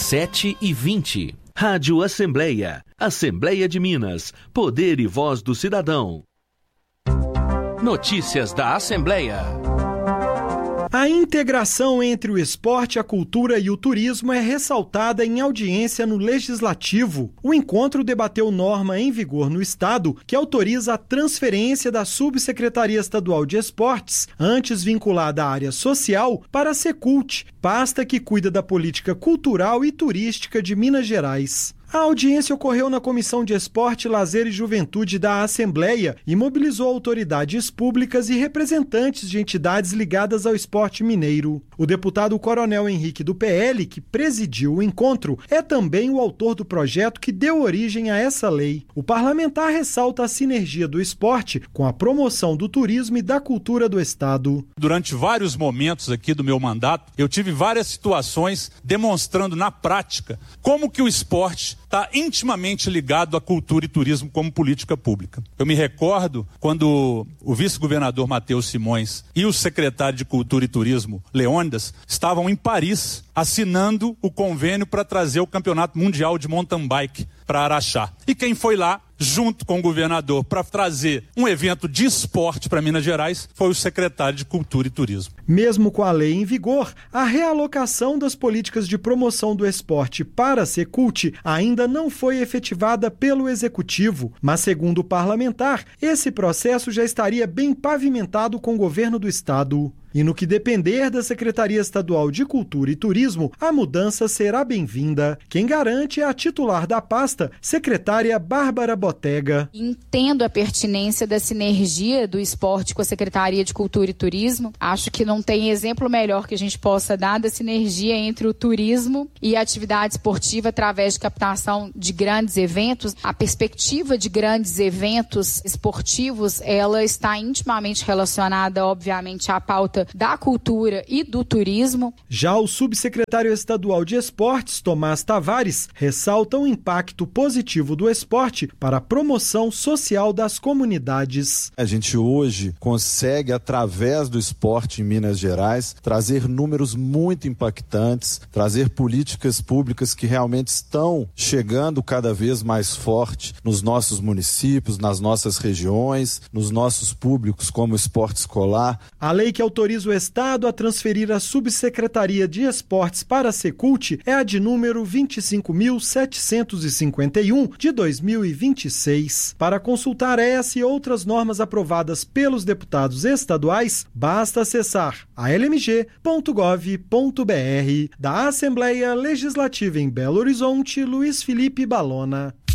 7h20. Rádio Assembleia. Assembleia de Minas. Poder e voz do cidadão. Notícias da Assembleia. A integração entre o esporte, a cultura e o turismo é ressaltada em audiência no Legislativo. O encontro debateu norma em vigor no Estado que autoriza a transferência da Subsecretaria Estadual de Esportes, antes vinculada à área social, para a Secult, pasta que cuida da política cultural e turística de Minas Gerais. A audiência ocorreu na Comissão de Esporte, Lazer e Juventude da Assembleia e mobilizou autoridades públicas e representantes de entidades ligadas ao esporte mineiro. O deputado Coronel Henrique do PL, que presidiu o encontro, é também o autor do projeto que deu origem a essa lei. O parlamentar ressalta a sinergia do esporte com a promoção do turismo e da cultura do Estado. Durante vários momentos aqui do meu mandato, eu tive várias situações demonstrando na prática como que o esporte está intimamente ligado à cultura e turismo como política pública. Eu me recordo quando o vice-governador Matheus Simões e o secretário de Cultura e Turismo, Leônidas, estavam em Paris assinando o convênio para trazer o Campeonato Mundial de Mountain Bike para Araxá. E quem foi lá, junto com o governador, para trazer um evento de esporte para Minas Gerais, foi o secretário de Cultura e Turismo. Mesmo com a lei em vigor, a realocação das políticas de promoção do esporte para a Secult ainda não foi efetivada pelo Executivo, mas segundo o parlamentar, esse processo já estaria bem pavimentado com o governo do Estado. E no que depender da Secretaria Estadual de Cultura e Turismo, a mudança será bem-vinda. Quem garante é a titular da pasta, secretária Bárbara Botega. Entendo a pertinência da sinergia do esporte com a Secretaria de Cultura e Turismo. Acho que não tem exemplo melhor que a gente possa dar da sinergia entre o turismo e a atividade esportiva através de captação de grandes eventos. A perspectiva de grandes eventos esportivos, ela está intimamente relacionada, obviamente, à pauta da cultura e do turismo. Já o subsecretário estadual de Esportes, Tomás Tavares, ressalta o impacto positivo do esporte para a promoção social das comunidades. A gente hoje consegue, através do esporte em Minas Gerais, trazer números muito impactantes, trazer políticas públicas que realmente estão chegando cada vez mais forte nos nossos municípios, nas nossas regiões, nos nossos públicos como o esporte escolar. A lei que autoriza o Estado a transferir a Subsecretaria de Esportes para a Secult é a de número 25.751 de 2026. Para consultar essa e outras normas aprovadas pelos deputados estaduais, basta acessar almg.gov.br. Da Assembleia Legislativa em Belo Horizonte, Luiz Felipe Balona.